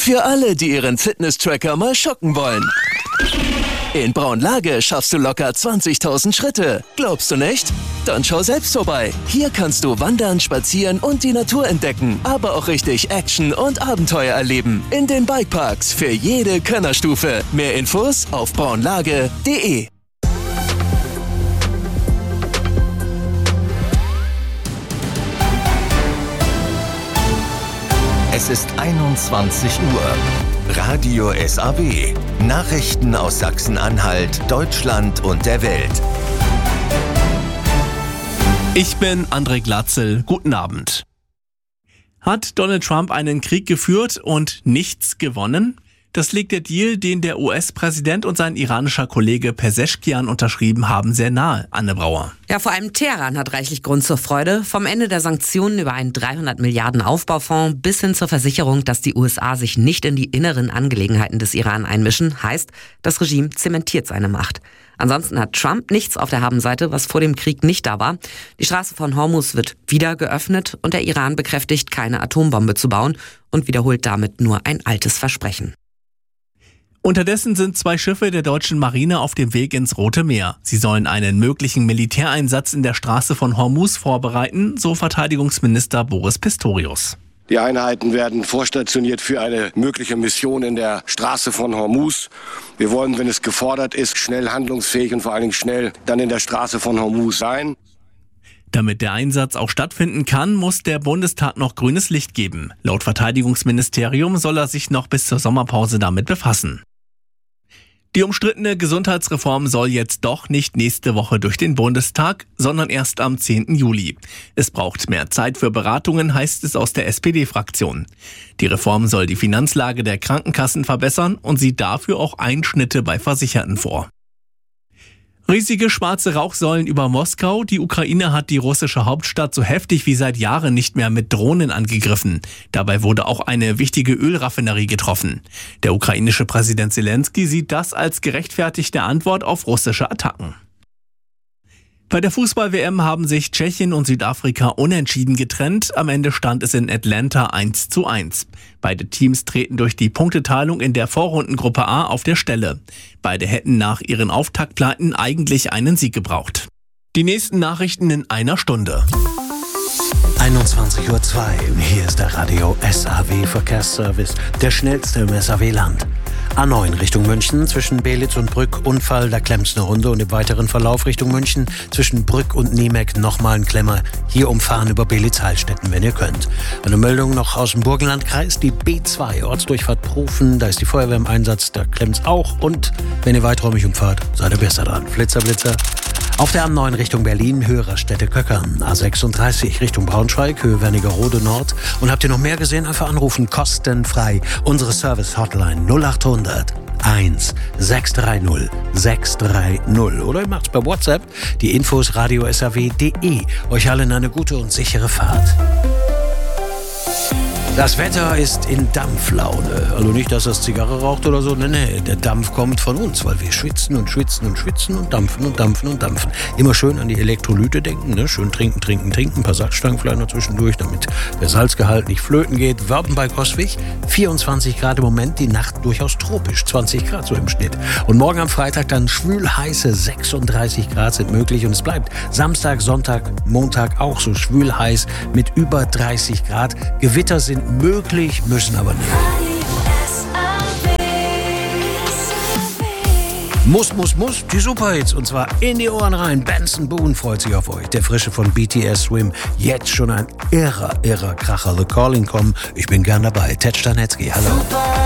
Für alle, die ihren Fitness-Tracker mal schocken wollen. In Braunlage schaffst du locker 20.000 Schritte. Glaubst du nicht? Dann schau selbst vorbei. Hier kannst du wandern, spazieren und die Natur entdecken, aber auch richtig Action und Abenteuer erleben. In den Bikeparks für jede Könnerstufe. Mehr Infos auf braunlage.de. Es ist 21 Uhr. Radio SAW. Nachrichten aus Sachsen-Anhalt, Deutschland und der Welt. Ich bin André Glatzel. Guten Abend. Hat Donald Trump einen Krieg geführt und nichts gewonnen? Das legt der Deal, den der US-Präsident und sein iranischer Kollege Pezeshkian unterschrieben haben, sehr nahe. Anne Brauer. Ja, vor allem Teheran hat reichlich Grund zur Freude. Vom Ende der Sanktionen über einen 300 Milliarden Aufbaufonds bis hin zur Versicherung, dass die USA sich nicht in die inneren Angelegenheiten des Iran einmischen, heißt, das Regime zementiert seine Macht. Ansonsten hat Trump nichts auf der Habenseite, was vor dem Krieg nicht da war. Die Straße von Hormuz wird wieder geöffnet und der Iran bekräftigt, keine Atombombe zu bauen und wiederholt damit nur ein altes Versprechen. Unterdessen sind 2 Schiffe der deutschen Marine auf dem Weg ins Rote Meer. Sie sollen einen möglichen Militäreinsatz in der Straße von Hormuz vorbereiten, so Verteidigungsminister Boris Pistorius. Die Einheiten werden vorstationiert für eine mögliche Mission in der Straße von Hormuz. Wir wollen, wenn es gefordert ist, schnell handlungsfähig und vor allen Dingen schnell dann in der Straße von Hormuz sein. Damit der Einsatz auch stattfinden kann, muss der Bundestag noch grünes Licht geben. Laut Verteidigungsministerium soll er sich noch bis zur Sommerpause damit befassen. Die umstrittene Gesundheitsreform soll jetzt doch nicht nächste Woche durch den Bundestag, sondern erst am 10. Juli. Es braucht mehr Zeit für Beratungen, heißt es aus der SPD-Fraktion. Die Reform soll die Finanzlage der Krankenkassen verbessern und sieht dafür auch Einschnitte bei Versicherten vor. Riesige schwarze Rauchsäulen über Moskau. Die Ukraine hat die russische Hauptstadt so heftig wie seit Jahren nicht mehr mit Drohnen angegriffen. Dabei wurde auch eine wichtige Ölraffinerie getroffen. Der ukrainische Präsident Zelensky sieht das als gerechtfertigte Antwort auf russische Attacken. Bei der Fußball-WM haben sich Tschechien und Südafrika unentschieden getrennt. Am Ende stand es in Atlanta 1:1. Beide Teams treten durch die Punkteteilung in der Vorrundengruppe A auf der Stelle. Beide hätten nach ihren Auftaktpleiten eigentlich einen Sieg gebraucht. Die nächsten Nachrichten in einer Stunde. 21:02 Uhr. Hier ist der Radio SAW Verkehrsservice, der schnellste im SAW-Land. A9 Richtung München, zwischen Belitz und Brück Unfall, da klemmt's eine Runde und im weiteren Verlauf Richtung München, zwischen Brück und Niemeck nochmal ein Klemmer. Hier umfahren über Belitz-Heilstätten, wenn ihr könnt. Eine Meldung noch aus dem Burgenlandkreis, die B2, Ortsdurchfahrt Profen, da ist die Feuerwehr im Einsatz, da klemmt's auch und wenn ihr weiträumig umfahrt, seid ihr besser dran. Flitzer, Blitzer. Auf der A9 Richtung Berlin, Hörerstätte Köckern. A36 Richtung Braunschweig, Höhe Wernigerode Nord. Und habt ihr noch mehr gesehen? Einfach anrufen, kostenfrei. Unsere Service-Hotline 0800 1 630 630. Oder ihr macht's per WhatsApp. Die Infos radio-saw.de. Euch allen eine gute und sichere Fahrt. Das Wetter ist in Dampflaune. Also nicht, dass das Zigarre raucht oder so. Nee, der Dampf kommt von uns, weil wir schwitzen und schwitzen und schwitzen und dampfen und dampfen und dampfen. Immer schön an die Elektrolyte denken, ne? Schön trinken, trinken, trinken. Ein paar Salzstangen vielleicht noch zwischendurch, damit der Salzgehalt nicht flöten geht. Werben bei Coswig. 24 Grad im Moment, die Nacht durchaus tropisch. 20 Grad so im Schnitt. Und morgen am Freitag dann schwülheiße 36 Grad sind möglich. Und es bleibt Samstag, Sonntag, Montag auch so schwülheiß mit über 30 Grad. Gewitter sind möglich, müssen aber nicht. Muss, die Superhits und zwar in die Ohren rein. Benson Boone freut sich auf euch. Der Frische von BTS Swim. Jetzt schon ein irrer Kracher. The Calling kommen. Ich bin gern dabei. Ted Stanetzky, hallo.